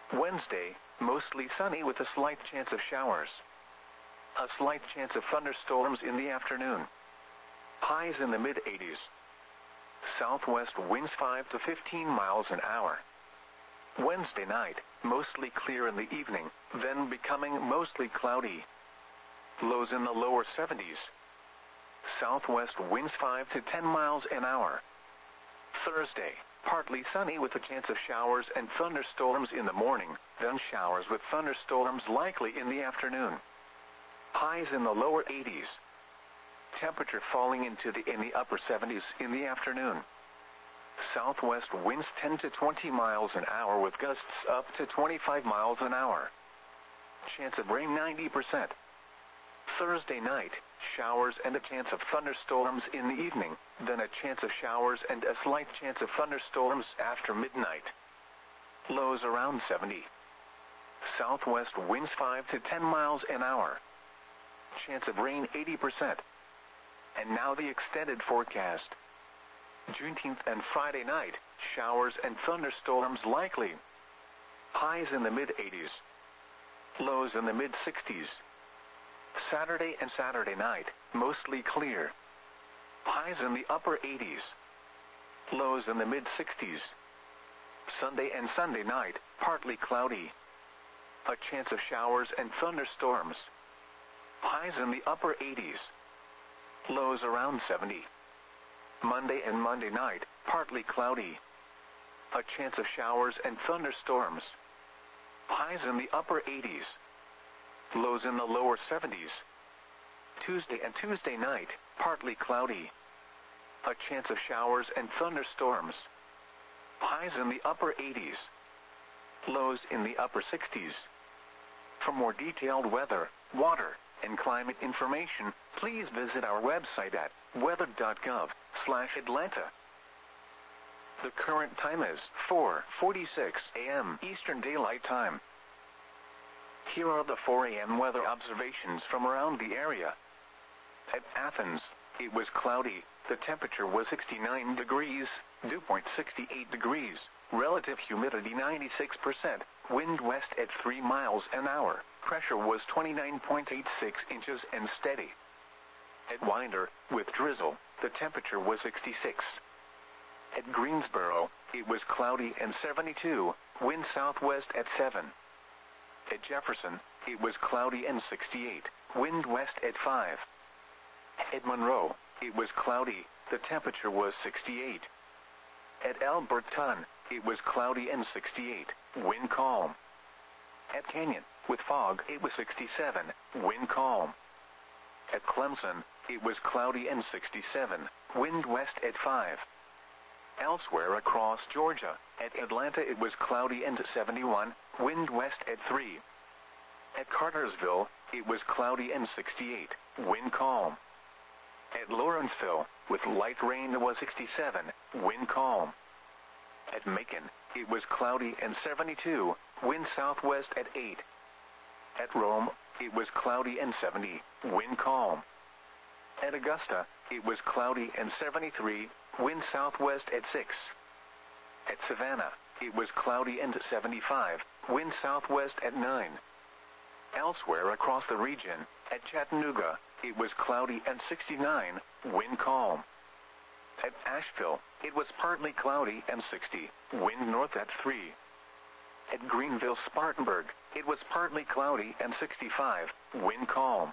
Wednesday, mostly sunny with a slight chance of showers. A slight chance of thunderstorms in the afternoon. Highs in the mid-80s. Southwest winds 5 to 15 miles an hour. Wednesday night, mostly clear in the evening, then becoming mostly cloudy. Lows in the lower 70s. Southwest winds 5 to 10 miles an hour. Thursday, partly sunny with a chance of showers and thunderstorms in the morning, then showers with thunderstorms likely in the afternoon. Highs in the lower 80s. Temperature falling in the upper 70s in the afternoon. Southwest winds 10 to 20 miles an hour with gusts up to 25 miles an hour. Chance of rain 90%. Thursday night, showers and a chance of thunderstorms in the evening, then a chance of showers and a slight chance of thunderstorms after midnight. Lows around 70. Southwest winds 5 to 10 miles an hour. Chance of rain 80%. And now the extended forecast. Juneteenth and Friday night, showers and thunderstorms likely. Highs in the mid-80s. Lows in the mid-60s. Saturday and Saturday night, mostly clear. Highs in the upper 80s. Lows in the mid-60s. Sunday and Sunday night, partly cloudy. A chance of showers and thunderstorms. Highs in the upper 80s. Lows around 70. Monday and Monday night, partly cloudy. A chance of showers and thunderstorms. Highs in the upper 80s. Lows in the lower 70s. Tuesday and Tuesday night, partly cloudy. A chance of showers and thunderstorms. Highs in the upper 80s. Lows in the upper 60s. For more detailed weather, water, and climate information, please visit our website at weather.gov/Atlanta. The current time is 4:46 a.m. Eastern Daylight Time. Here are the 4 a.m. weather observations from around the area. At Athens, it was cloudy, the temperature was 69 degrees, dew point 68 degrees, relative humidity 96%, wind west at 3 miles an hour, pressure was 29.86 inches and steady. At Winder, with drizzle, the temperature was 66. At Greensboro, it was cloudy and 72, wind southwest at 7. At Jefferson, it was cloudy and 68, wind west at 5. At Monroe, it was cloudy, the temperature was 68. At Alberton, it was cloudy and 68, wind calm. At Canyon, with fog, it was 67, wind calm. At Clemson, it was cloudy and 67, wind west at 5. Elsewhere across Georgia, at Atlanta it was cloudy and 71, wind west at 3. At Cartersville, it was cloudy and 68, wind calm. At Lawrenceville, with light rain it was 67, wind calm. At Macon, it was cloudy and 72, wind southwest at 8. At Rome, it was cloudy and 70, wind calm. At Augusta, it was cloudy and 73, wind southwest at 6. At Savannah, it was cloudy and 75, wind southwest at 9. Elsewhere across the region, at Chattanooga, it was cloudy and 69, wind calm. At Asheville, it was partly cloudy and 60, wind north at 3. At Greenville-Spartanburg, it was partly cloudy and 65, wind calm.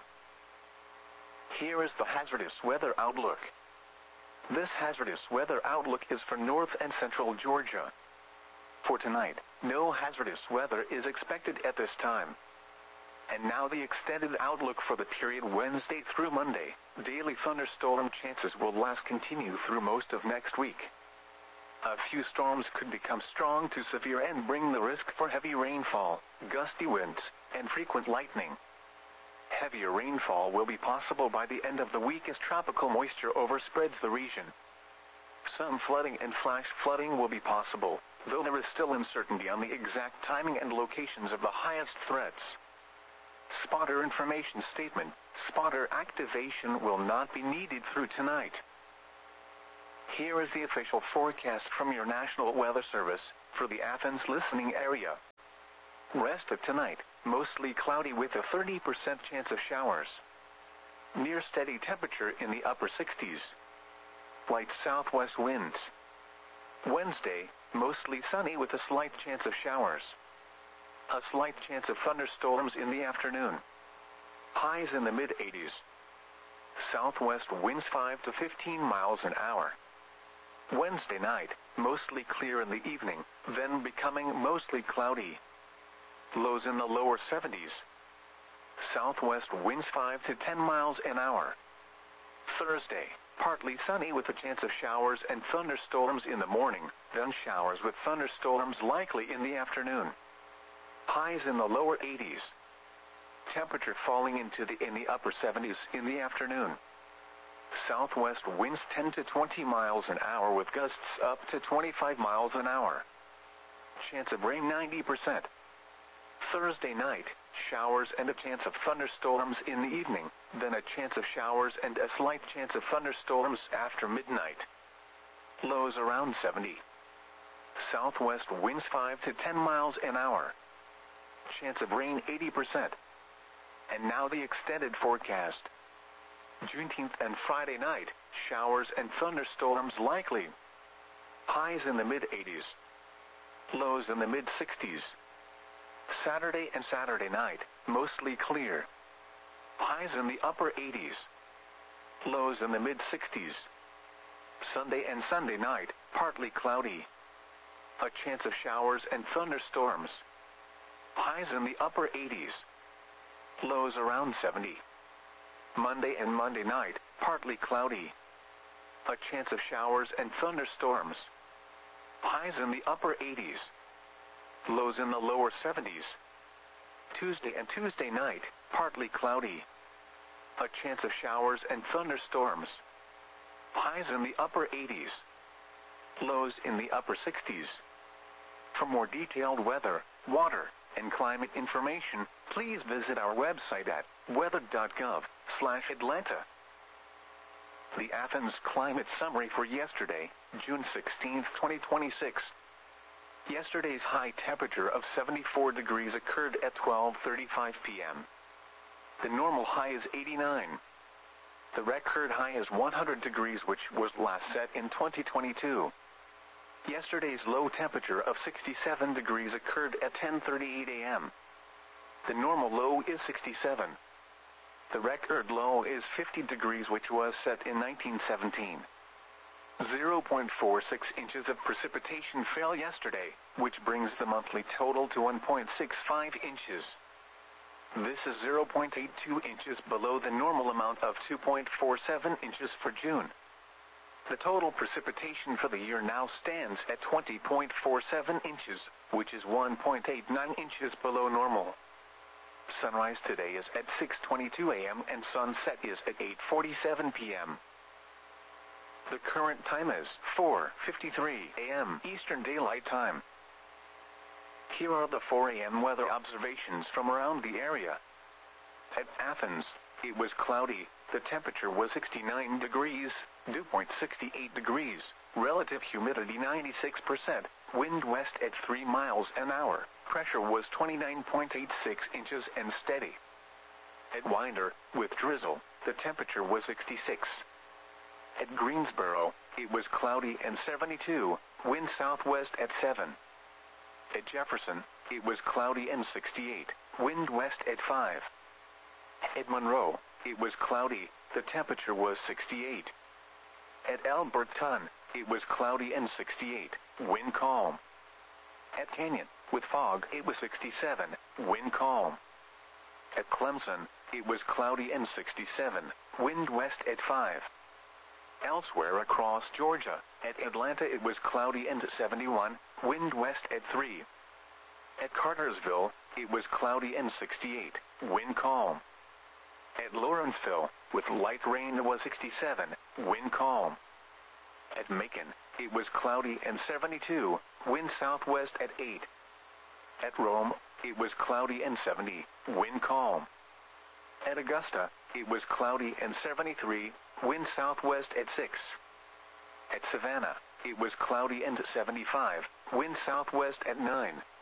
Here is the hazardous weather outlook. This hazardous weather outlook is for north and central Georgia. For tonight, no hazardous weather is expected at this time. And now the extended outlook for the period Wednesday through Monday. Daily thunderstorm chances will continue through most of next week. A few storms could become strong to severe and bring the risk for heavy rainfall, gusty winds, and frequent lightning. Heavier rainfall will be possible by the end of the week as tropical moisture overspreads the region. Some flooding and flash flooding will be possible, though there is still uncertainty on the exact timing and locations of the highest threats. Spotter information statement: spotter activation will not be needed through tonight. Here is the official forecast from your National Weather Service for the Athens listening area. Rest of tonight, mostly cloudy with a 30% chance of showers. Near steady temperature in the upper 60s. Light southwest winds. Wednesday, mostly sunny with a slight chance of showers. A slight chance of thunderstorms in the afternoon. Highs in the mid-80s. Southwest winds 5 to 15 miles an hour. Wednesday night, mostly clear in the evening, then becoming mostly cloudy. Lows in the lower 70s. Southwest winds 5 to 10 miles an hour. Thursday, partly sunny with a chance of showers and thunderstorms in the morning, then showers with thunderstorms likely in the afternoon. Highs in the lower 80s. Temperature falling in the upper 70s in the afternoon. Southwest winds 10 to 20 miles an hour with gusts up to 25 miles an hour. Chance of rain 90%. Thursday night, showers and a chance of thunderstorms in the evening, then a chance of showers and a slight chance of thunderstorms after midnight. Lows around 70. Southwest winds 5 to 10 miles an hour. Chance of rain 80%. And now the extended forecast. Juneteenth and Friday night, showers and thunderstorms likely. Highs in the mid-80s. Lows in the mid-60s. Saturday and Saturday night, mostly clear. Highs in the upper 80s. Lows in the mid-60s. Sunday and Sunday night, partly cloudy. A chance of showers and thunderstorms. Highs in the upper 80s. Lows around 70. Monday and Monday night, partly cloudy. A chance of showers and thunderstorms. Highs in the upper 80s. Lows in the lower 70s. Tuesday and Tuesday night, partly cloudy. A chance of showers and thunderstorms. Highs in the upper 80s. Lows in the upper 60s. For more detailed weather, water, and climate information, please visit our website at weather.gov/Atlanta. The Athens Climate Summary for yesterday, June 16, 2026. Yesterday's high temperature of 74 degrees occurred at 12:35 p.m. The normal high is 89. The record high is 100 degrees, which was last set in 2022. Yesterday's low temperature of 67 degrees occurred at 10:38 a.m. The normal low is 67. The record low is 50 degrees, which was set in 1917. 0.46 inches of precipitation fell yesterday, which brings the monthly total to 1.65 inches. This is 0.82 inches below the normal amount of 2.47 inches for June. The total precipitation for the year now stands at 20.47 inches, which is 1.89 inches below normal. Sunrise today is at 6:22 a.m. and sunset is at 8:47 p.m. The current time is 4:53 a.m. Eastern Daylight Time. Here are the 4 a.m. weather observations from around the area. At Athens, it was cloudy. The temperature was 69 degrees, dew point 68 degrees, relative humidity 96%, wind west at 3 miles an hour, pressure was 29.86 inches and steady. At Winder, with drizzle, the temperature was 66. At Greensboro, it was cloudy and 72, wind southwest at 7. At Jefferson, it was cloudy and 68, wind west at 5. At Monroe, it was cloudy, the temperature was 68. At Alberton, it was cloudy and 68, wind calm. At Canyon, with fog, it was 67, wind calm. At Clemson, it was cloudy and 67, wind west at 5. Elsewhere across Georgia, at Atlanta it was cloudy and 71, wind west at 3. At Cartersville, it was cloudy and 68, wind calm. At Lawrenceville, with light rain was 67, wind calm. At Macon, it was cloudy and 72, wind southwest at 8. At Rome, it was cloudy and 70, wind calm. At Augusta, it was cloudy and 73, wind southwest at 6. At Savannah, it was cloudy and 75, wind southwest at 9.